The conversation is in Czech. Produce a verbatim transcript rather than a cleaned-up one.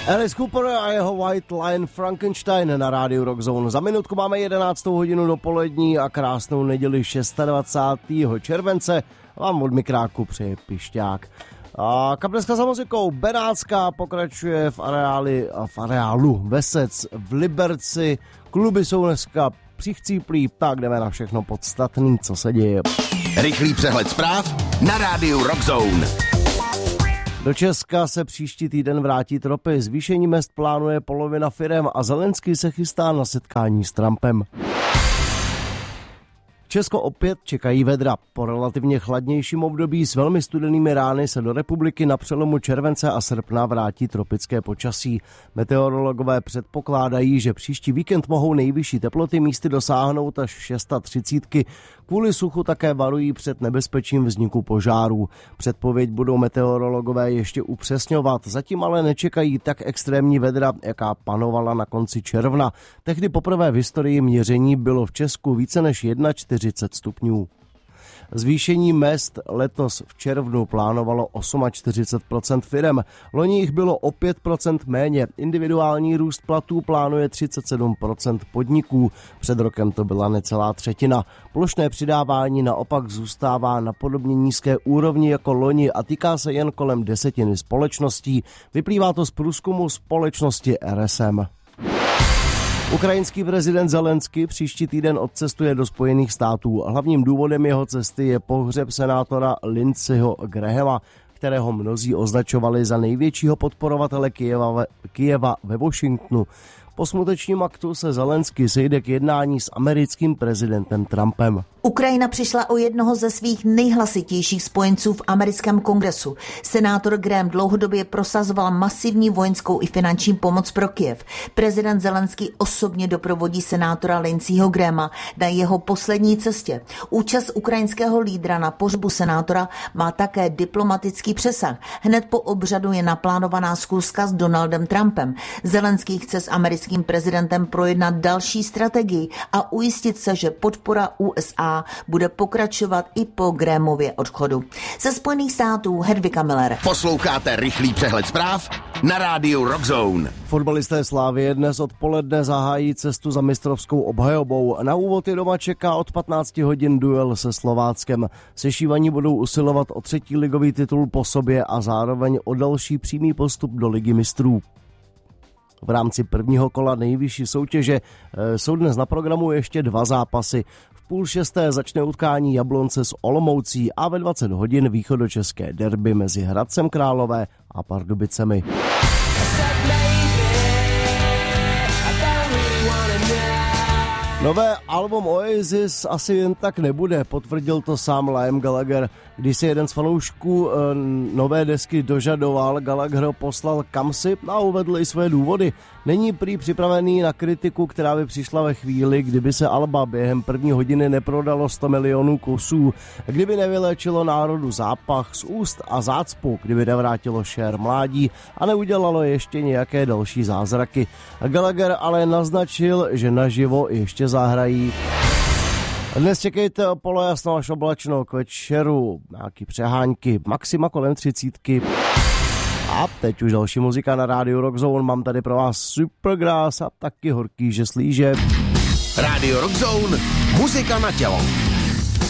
Alice Cooper a jeho White Lion Frankenstein na rádiu Rock Zone. Za minutku máme jedenáctou hodinu dopolední a krásnou neděli dvacátého šestého července. Vám od mikráku přeje Pišťák. A kam dneska za muzikou? Benátská pokračuje v, areáli, v areálu Vesec v Liberci. Kluby jsou dneska přichcíplí, tak jdeme na všechno podstatný, co se děje. Rychlý přehled zpráv na rádiu Rock Zone. Do Česka se příští týden vrátí tropy. Zvýšení mezd plánuje polovina firem a Zelenský se chystá na setkání s Trumpem. Česko opět čekají vedra. Po relativně chladnějším období s velmi studenými rány se do republiky na přelomu července a srpna vrátí tropické počasí. Meteorologové předpokládají, že příští víkend mohou nejvyšší teploty místy dosáhnout až třicet šest. Kvůli suchu také varují před nebezpečím vzniku požárů. Předpověď budou meteorologové ještě upřesňovat, zatím ale nečekají tak extrémní vedra, jaká panovala na konci června. Tehdy poprvé v historii měření bylo v Česku více než čtyřicet jedna stupňů. Zvýšení mezd letos v červnu plánovalo čtyřicet osm procent firem, loni jich bylo o pět procent méně. Individuální růst platů plánuje třicet sedm procent podniků, před rokem to byla necelá třetina. Plošné přidávání naopak zůstává na podobně nízké úrovni jako loni a týká se jen kolem desetiny společností. Vyplývá to z průzkumu společnosti R S M. Ukrajinský prezident Zelenský příští týden odcestuje do Spojených států. Hlavním důvodem jeho cesty je pohřeb senátora Lindseyho Grahama, kterého mnozí označovali za největšího podporovatele Kyjeva ve, Kyjeva ve Washingtonu. Po smutečním aktu se Zelenský sejde k jednání s americkým prezidentem Trumpem. Ukrajina přišla o jednoho ze svých nejhlasitějších spojenců v americkém kongresu. Senátor Graham dlouhodobě prosazoval masivní vojenskou i finanční pomoc pro Kyjev. Prezident Zelenský osobně doprovodí senátora Lindseyho Grahama na jeho poslední cestě. Účast ukrajinského lídra na pohřbu senátora má také diplomatický přesah. Hned po obřadu je naplánovaná schůzka s Donaldem Trumpem. Zelenský chce s americkým prezidentem projednat další strategii a ujistit se, že podpora U S A bude pokračovat i po Grahamově odchodu. Ze Spojených států Hedvika Miller. Posloucháte rychlý přehled zpráv na rádiu Rock Zone. Fotbalisté Slavie dnes odpoledne zahájí cestu za mistrovskou obhajobou. Na úvod je doma čeká od patnácti hodin duel se Slováckem. Sešívaní budou usilovat o třetí ligový titul po sobě a zároveň o další přímý postup do Ligy mistrů. V rámci prvního kola nejvyšší soutěže jsou dnes na programu ještě dva zápasy. V půl šesté začne utkání Jablonce s Olomoucí a ve dvacet hodin východočeské derby mezi Hradcem Králové a Pardubicemi. Nové album Oasis asi jen tak nebude, potvrdil to sám Liam Gallagher. Když si jeden z fanoušků e, nové desky dožadoval, Gallagher ho poslal kamsi a uvedl i své důvody. Není prý připravený na kritiku, která by přišla ve chvíli, kdyby se alba během první hodiny neprodalo sto milionů kusů, kdyby nevyléčilo národu zápach z úst a zácpu, kdyby nevrátilo šér mládí a neudělalo ještě nějaké další zázraky. Gallagher ale naznačil, že naživo ještě zahrají. Dnes čekejte polojasno až oblačno k večeru, nějaký přehánky, maxima kolem třicítky. A teď už další muzika na rádiu Rock Zone, mám tady pro vás Supergrass a taky horký žeslíže. Rádio Rock Zone, muzika na tělo.